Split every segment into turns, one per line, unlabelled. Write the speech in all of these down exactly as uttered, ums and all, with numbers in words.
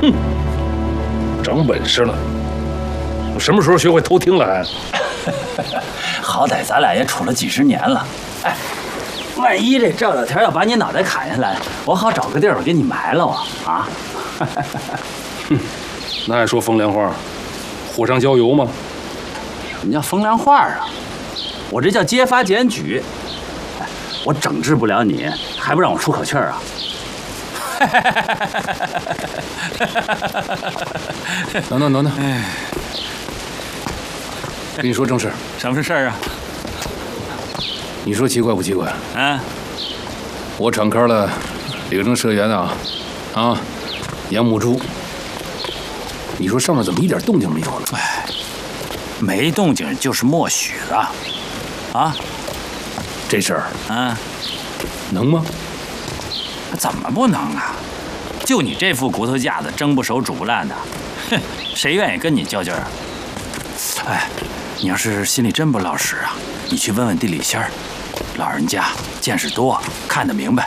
哼，长本事了！我什么时候学会偷听了还？
好歹咱俩也处了几十年了，哎，万一这赵小天要把你脑袋砍下来，我好找个地儿给你埋了啊！啊！
哼，那还说风凉话，火上浇油吗？
什么叫风凉话啊？我这叫揭发检举。哎，我整治不了你，还不让我出口气儿啊？
等等等等，哎，跟你说正事。
什么事儿啊？
你说奇怪不奇怪？
啊，
我敞开了领政社员啊，啊，杨木珠。你说上面怎么一点动静没有了？
哎，没动静就是默许了，啊？
这事儿
啊，
能吗？
怎么不能啊？就你这副骨头架子，蒸不熟煮不烂的，哼，谁愿意跟你较劲儿啊？哎，你要是心里真不老实啊，你去问问地理仙儿，老人家见识多，看得明白。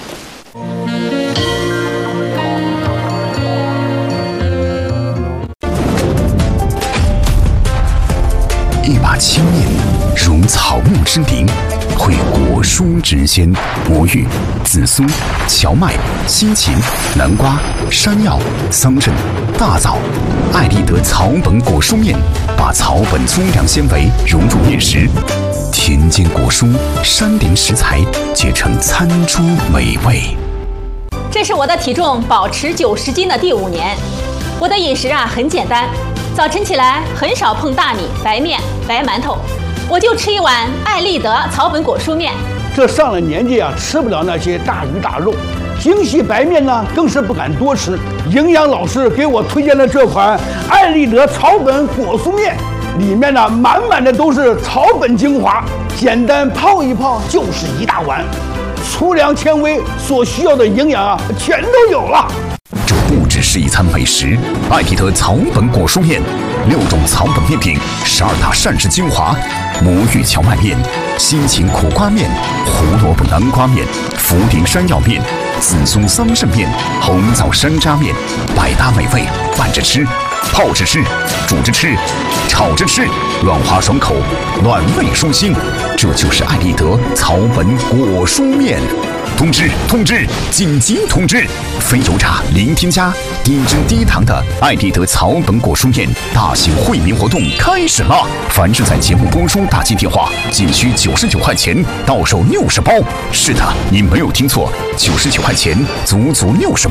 一把青面如草木之灵，会果蔬之鲜，魔芋、紫苏、荞麦、西芹、南瓜、山药、桑葚、大枣。艾丽德草本果蔬面把草本粗粮纤维融入面食，田间果蔬、山林食材结成餐桌美味。
这是我的体重保持九十斤的第五年，我的饮食啊很简单。早晨起来很少碰大米、白面、白馒头，我就吃一碗艾丽德草本果蔬面。
这上了年纪啊，吃不了那些大鱼大肉，精细白面呢更是不敢多吃。营养老师给我推荐了这款艾丽德草本果蔬面，里面呢满满的都是草本精华，简单泡一泡就是一大碗，粗粮纤维所需要的营养啊全都有了。
这不只是一餐美食，艾丽德草本果蔬面，六种草本面品，十二大膳食精华，魔芋荞麦面、西芹苦瓜面、胡萝卜南瓜面、茯苓山药面、紫苏桑葚面、红枣山楂面，百搭美味，拌着吃，泡着吃，煮着吃，炒着吃，软滑爽口，暖胃舒心。这就是艾丽德草本果蔬面。通知通知，紧急通知！非油炸、零添加、低脂低糖的艾丽德草本果蔬面大型惠民活动开始了！凡是在节目播出打进电话，仅需九十九块钱，到手六十包。是的，你没有听错，九十九块钱，足足六十包。